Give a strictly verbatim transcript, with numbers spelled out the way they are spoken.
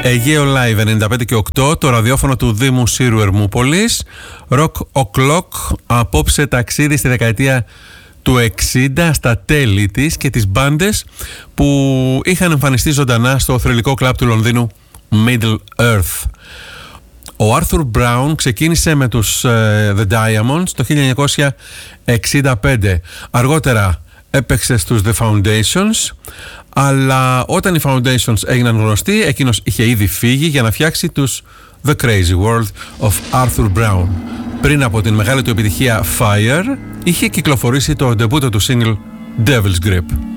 Αιγαίο Live ενενήντα πέντε και οκτώ, το ραδιόφωνο του Δήμου Σύρου Ερμούπολης. Rock O'Clock, απόψε ταξίδι στη δεκαετία του εξήντα, στα τέλη της, και τις μπάντες που είχαν εμφανιστεί ζωντανά στο θρυλικό κλαμπ του Λονδίνου Middle Earth. Ο Arthur Brown ξεκίνησε με τους uh, The Diamonds το χίλια εννιακόσια εξήντα πέντε. Αργότερα έπαιξε στους The Foundations, αλλά όταν οι Foundations έγιναν γνωστοί, εκείνος είχε ήδη φύγει για να φτιάξει τους The Crazy World of Arthur Brown. Πριν από την μεγάλη του επιτυχία Fire, είχε κυκλοφορήσει το ντεμπούτο του single Devil's Grip.